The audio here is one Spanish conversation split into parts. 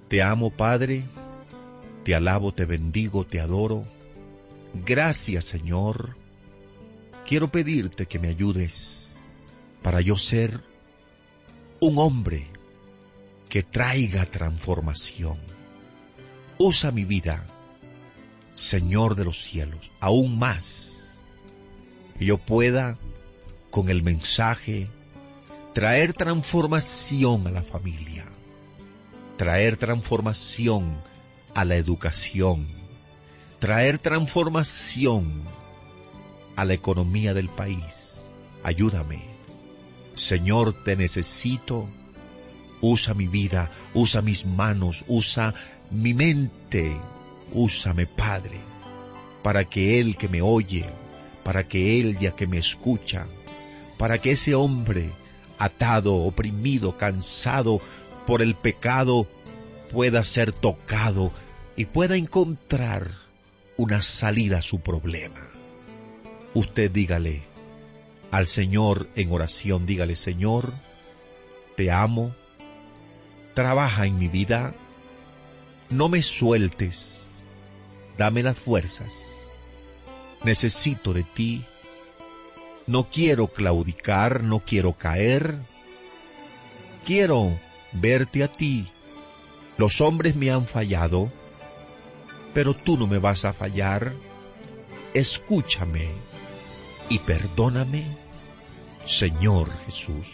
Te amo, Padre, te alabo, te bendigo, te adoro. Gracias, Señor. Quiero pedirte que me ayudes para yo ser un hombre que traiga transformación. Usa mi vida, Señor de los cielos, aún más, que yo pueda, con el mensaje, traer transformación a la familia, traer transformación a la educación, traer transformación a la economía del país. Ayúdame, Señor, te necesito. Usa mi vida, usa mis manos, usa mi mente, úsame, Padre, para que el que me oye, para que ella que me escucha, para que ese hombre atado, oprimido, cansado por el pecado, pueda ser tocado y pueda encontrar una salida a su problema. Usted dígale al Señor en oración, dígale: Señor, te amo, trabaja en mi vida, no me sueltes, dame las fuerzas, necesito de ti, no quiero claudicar, no quiero caer, quiero verte a ti. Los hombres me han fallado, pero tú no me vas a fallar. Escúchame y perdóname, Señor Jesús.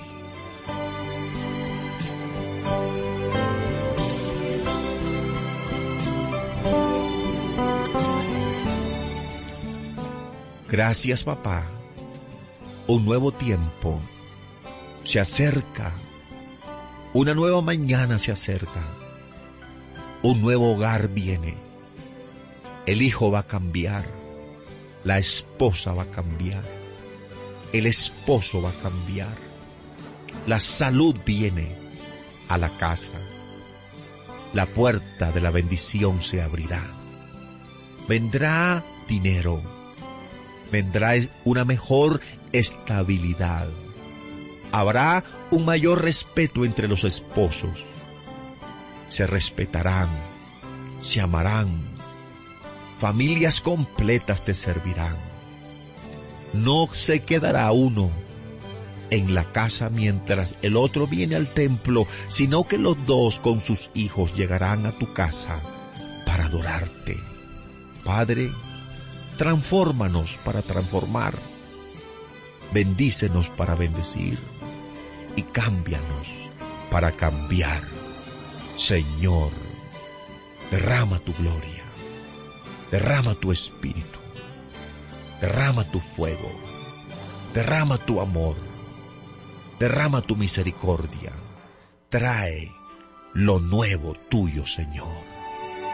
Gracias, papá. Un nuevo tiempo se acerca. Una nueva mañana se acerca. Un nuevo hogar viene. El hijo va a cambiar. La esposa va a cambiar. El esposo va a cambiar. La salud viene a la casa. La puerta de la bendición se abrirá. Vendrá dinero. Vendrá una mejor estabilidad. Habrá un mayor respeto entre los esposos. Se respetarán, se amarán. Familias completas te servirán. No se quedará uno en la casa mientras el otro viene al templo, sino que los dos con sus hijos llegarán a tu casa para adorarte. Padre, transfórmanos para transformar, bendícenos para bendecir y cámbianos para cambiar. Señor, derrama tu gloria, derrama tu espíritu, derrama tu fuego, derrama tu amor, derrama tu misericordia. Trae lo nuevo tuyo, Señor.